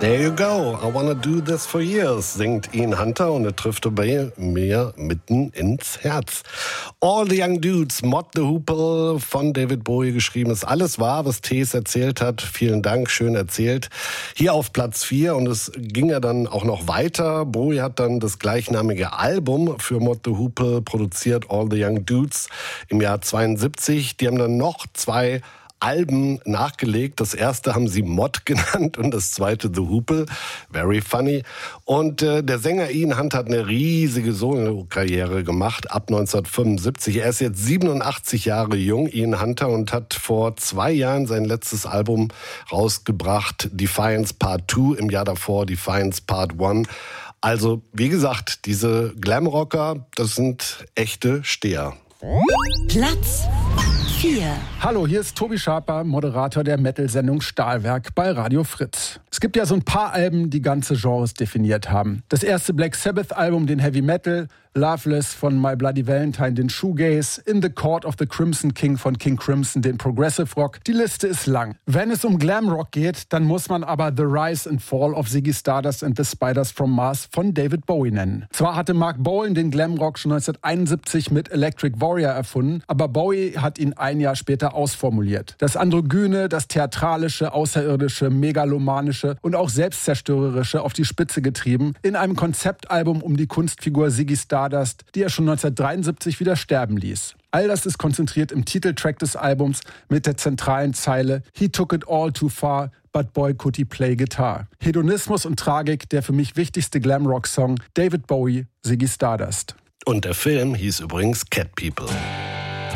There you go, I wanna do this for years, singt Ian Hunter und er trifft bei mir mitten ins Herz. All the Young Dudes, Mott the Hoople von David Bowie geschrieben, ist alles wahr, was Thees erzählt hat. Vielen Dank, schön erzählt. Hier auf Platz 4 und es ging ja dann auch noch weiter. Bowie hat dann das gleichnamige Album für Mott the Hoople produziert, All the Young Dudes, im Jahr 72. Die haben dann noch 2 Alben nachgelegt. Das erste haben sie Mott genannt und das zweite The Hoople. Very funny. Und der Sänger Ian Hunter hat eine riesige Solo-Karriere gemacht ab 1975. Er ist jetzt 87 Jahre jung, Ian Hunter, und hat vor 2 Jahren sein letztes Album rausgebracht, Defiance Part 2, im Jahr davor Defiance Part 1. Also, wie gesagt, diese Glamrocker, das sind echte Steher. Platz 4. Hallo, hier ist Tobi Schaper, Moderator der Metal-Sendung Stahlwerk bei Radio Fritz. Es gibt ja so ein paar Alben, die ganze Genres definiert haben. Das erste Black Sabbath-Album, den Heavy Metal, Loveless von My Bloody Valentine, den Shoegaze, In the Court of the Crimson King von King Crimson, den Progressive Rock. Die Liste ist lang. Wenn es um Glamrock geht, dann muss man aber The Rise and Fall of Ziggy Stardust and the Spiders from Mars von David Bowie nennen. Zwar hatte Mark Bolan den Glamrock schon 1971 mit Electric Warrior erfunden, aber Bowie hat ihn ein Jahr später ausformuliert. Das Androgyne, das Theatralische, Außerirdische, Megalomanische und auch Selbstzerstörerische auf die Spitze getrieben in einem Konzeptalbum um die Kunstfigur Ziggy Stardust, die er schon 1973 wieder sterben ließ. All das ist konzentriert im Titeltrack des Albums mit der zentralen Zeile He took it all too far, but boy could he play guitar. Hedonismus und Tragik, der für mich wichtigste Glamrock-Song, David Bowie, Ziggy Stardust. Und der Film hieß übrigens Cat People.